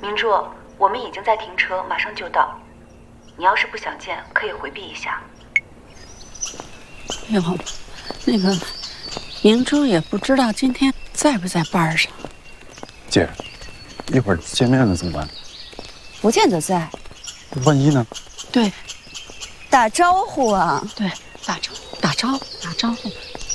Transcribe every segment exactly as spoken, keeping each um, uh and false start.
明珠，我们已经在停车，马上就到。你要是不想见，可以回避一下。 哟，那个明珠也不知道今天在不在班上。 姐，一会儿见面了怎么办？ 不见得在。 万一呢？ 对， 打招呼啊。 对，打招打招呼打招呼。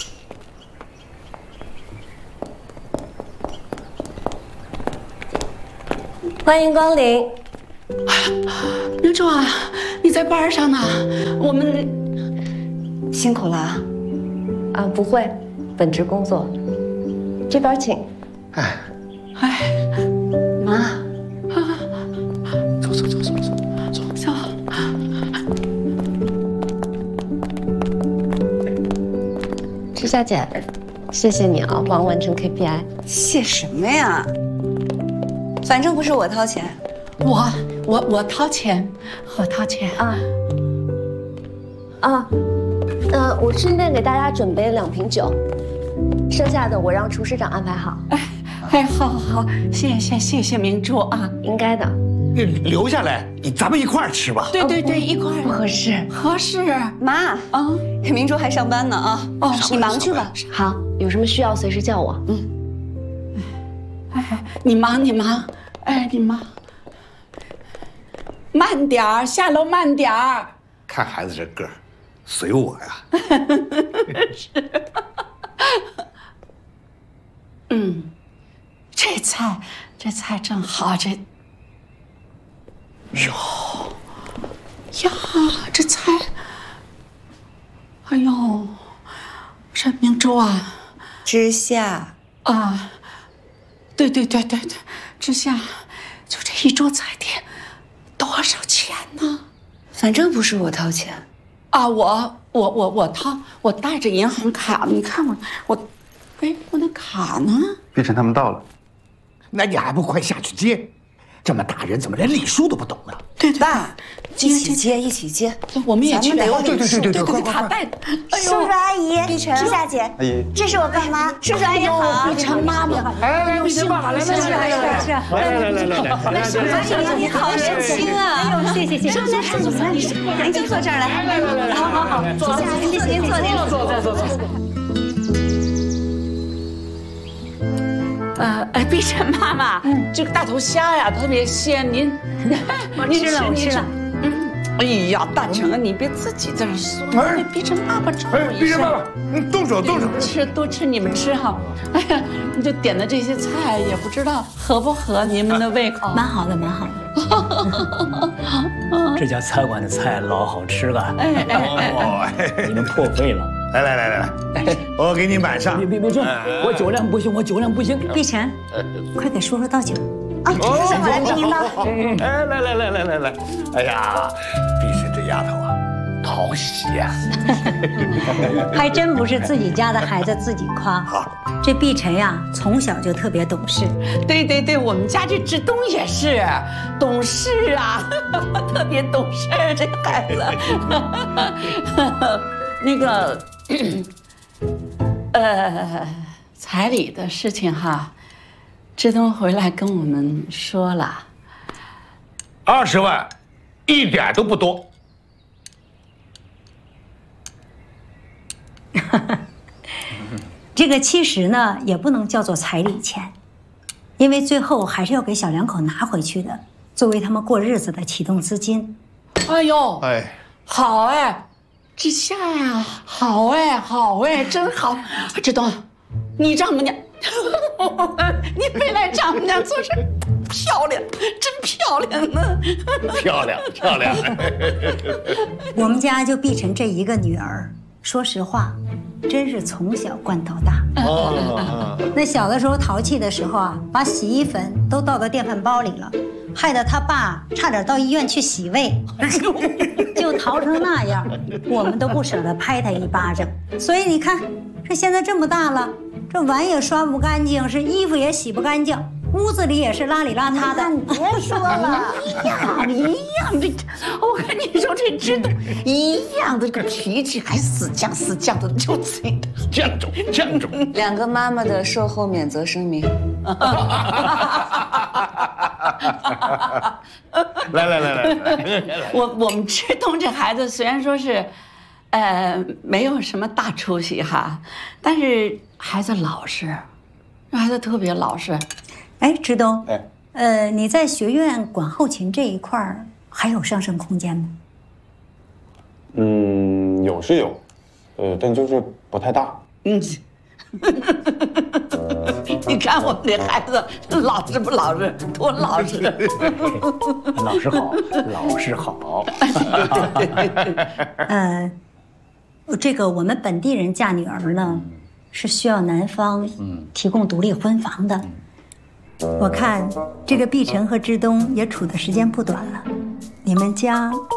欢迎光临。 明珠啊，你在班上呢，我们辛苦了啊。 啊，不会，本职工作。这边请。 哎， 哎， 妈， 啊，走走走走走走走。 知夏姐，谢谢你啊，帮我完成 K P I。 谢什么呀？反正不是我掏钱。 我我我掏钱，我掏钱啊啊，呃，我顺便给大家准备了两瓶酒，剩下的我让厨师长安排好。 哎哎，好好好，谢谢谢谢明珠啊， 应该的。 留下来，咱们一块儿吃吧。 对对对，一块儿不合适， 合适。 妈啊， 明珠还上班呢啊。 哦， 你忙去吧。 好，有什么需要随时叫我。嗯。 哎，你忙你忙，哎你忙。慢点儿，下楼慢点儿。 看孩子这个儿，随我呀。 是。嗯，这菜这菜正好，这。哟呀，这菜，哎呦，这明珠啊， 知夏啊，对对对对对，知夏，就这一桌菜点。多少钱呢？ 反正不是我掏钱， 啊，我我我我掏，我带着银行卡，你看我我，哎，我的卡呢？ 碧晨他们到了， 那你还不快下去接？这么大人怎么连礼数都不懂呢？ 对对， 爸，一起接一起接， 我们也去留对对对对对对， 卡带。 叔叔阿姨，碧晨、知夏姐， 阿姨， 这是我爸妈。叔叔阿姨好， 碧晨妈妈， 来来，碧晨爸爸来来来来来来来来来来， 叔叔阿姨你好年轻啊！哎呦，谢谢谢谢，叔叔阿姨，您就坐这儿来。 来来来， 好好好，坐，谢谢您坐，您坐坐坐坐。 呃，哎，碧晨妈妈，嗯，这个大头虾呀特别鲜，您， 我吃了，我吃了。 嗯，哎呀，大成，你别自己在这说，哎，碧晨爸爸照顾一下。 碧晨爸爸，你动手动手， 吃多吃，你们吃哈。哎呀，你就点的这些菜，也不知道合不合你们的胃口。 蛮好的，蛮好的。 这家餐馆的菜老好吃了， 哎哎哎， 你们破费了。 来来来来来，我给你满上。 别别别这样，我酒量不行，我酒量不行。 碧晨，快给叔叔倒酒。啊，叔叔， 哦我来给您倒。 哎，来来来来来来，哎呀，碧晨这丫头啊，讨喜呀。 还真不是自己家的孩子自己夸。 好， 这碧晨呀，从小就特别懂事。 对对对，我们家这志东也是懂事啊，特别懂事儿，这个孩子。那个，呃，彩礼的事情哈，志东回来跟我们说了， 二十万，一点都不多。 这个其实呢，也不能叫做彩礼钱，因为最后还是要给小两口拿回去的，作为他们过日子的启动资金。 哎呦， 哎， 好哎，知夏呀，好哎，好哎，真好。志东，你丈母娘，你未来丈母娘做事漂亮，真漂亮呢。 漂亮漂亮。 我们家就碧晨这一个女儿，说实话，真是从小惯到大。 哦， 那小的时候淘气的时候啊，把洗衣粉都倒到电饭煲里了，害得他爸差点到医院去洗胃，就淘成那样，我们都不舍得拍他一巴掌。所以你看，这现在这么大了，这碗也刷不干净，是衣服也洗不干净，屋子里也是邋里邋遢的。 你别说了， 一样一样，这我跟你说，这知道一样的这个脾气，还死犟死犟的，就这个犟种犟种。 两个妈妈的售后免责声明。 来来来来来， 我我们志东这孩子虽然说是，呃，没有什么大出息哈，但是孩子老实，这孩子特别老实。 哎，志东， 哎， 呃，你在学院管后勤这一块儿还有上升空间吗？ 嗯，有是有，呃，但就是不太大。 嗯，你看我们这孩子老实不老实，多老实。 老实好，老实好。 呃，这个我们本地人嫁女儿呢，是需要男方提供独立婚房的。我看这个碧晨和志东也处的时间不短了，你们家